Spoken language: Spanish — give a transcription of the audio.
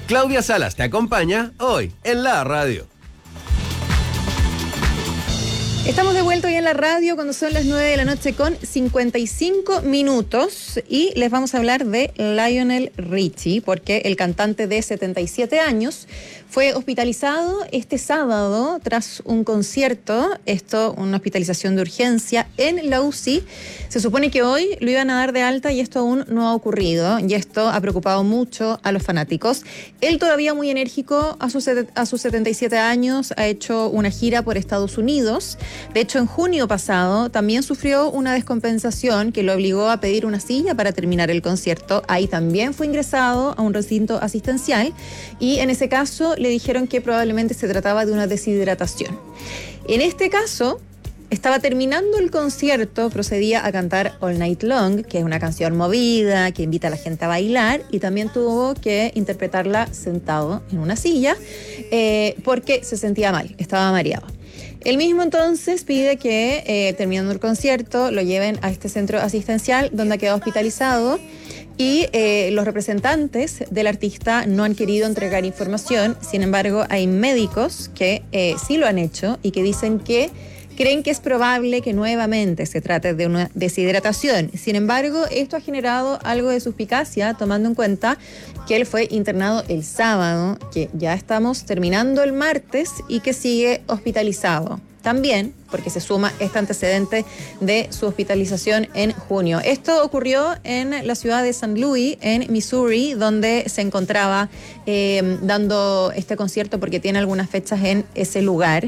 Claudia Salas te acompaña hoy en la radio. Estamos de vuelta hoy en la radio cuando son las 9 de la noche con 55 minutos y les vamos a hablar de Lionel Richie porque el cantante de 77 años fue hospitalizado este sábado tras un concierto, una hospitalización de urgencia en la UCI. Se supone que hoy lo iban a dar de alta y esto aún no ha ocurrido y esto ha preocupado mucho a los fanáticos. Él todavía muy enérgico a sus 77 años, ha hecho una gira por Estados Unidos. De hecho, en junio pasado también sufrió una descompensación que lo obligó a pedir una silla para terminar el concierto. Ahí también fue ingresado a un recinto asistencial y en ese caso le dijeron que probablemente se trataba de una deshidratación. En este caso, estaba terminando el concierto, procedía a cantar All Night Long, que es una canción movida, que invita a la gente a bailar, y también tuvo que interpretarla sentado en una silla porque se sentía mal, estaba mareado. Él mismo entonces pide que, terminando el concierto, lo lleven a este centro asistencial donde ha quedado hospitalizado y los representantes del artista no han querido entregar información. Sin embargo, hay médicos que sí lo han hecho y que dicen que creen que es probable que nuevamente se trate de una deshidratación. Sin embargo, esto ha generado algo de suspicacia, tomando en cuenta que él fue internado el sábado, que ya estamos terminando el martes y que sigue hospitalizado. También porque se suma este antecedente de su hospitalización en junio. Esto ocurrió en la ciudad de St. Louis, en Missouri, donde se encontraba dando este concierto porque tiene algunas fechas en ese lugar.